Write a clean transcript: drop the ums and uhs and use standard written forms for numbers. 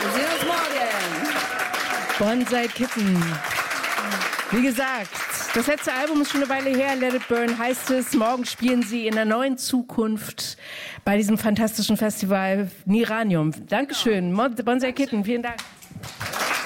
Wir sehen uns morgen. Bonsai Kitten. Wie gesagt, das letzte Album ist schon eine Weile her. Let It Burn heißt es. Morgen spielen sie in der neuen Zukunft bei diesem fantastischen Festival Niranium. Dankeschön. Bonsai Kitten, vielen Dank.